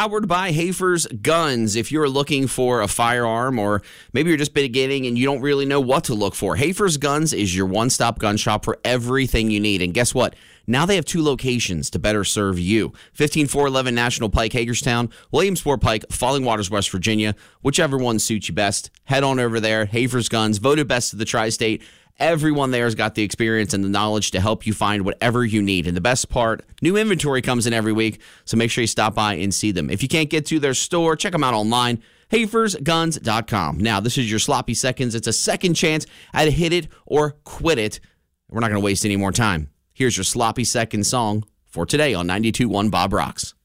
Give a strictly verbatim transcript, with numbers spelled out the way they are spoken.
powered by Hafer's Guns. If you're looking for a firearm or maybe you're just beginning and you don't really know what to look for, Hafer's Guns is your one-stop gun shop for everything you need. And guess what? Now they have two locations to better serve you. fifteen four eleven National Pike, Hagerstown, Williamsport Pike, Falling Waters, West Virginia. Whichever one suits you best, head on over there. Hafer's Guns, voted best of the tri-state. Everyone there has got the experience and the knowledge to help you find whatever you need. And the best part, new inventory comes in every week, so make sure you stop by and see them. If you can't get to their store, check them out online, hafers guns dot com. Now, this is your Sloppy Seconds. It's a second chance at a hit it or quit it. We're not going to waste any more time. Here's your Sloppy Second song for today on ninety-two point one Bob Rocks.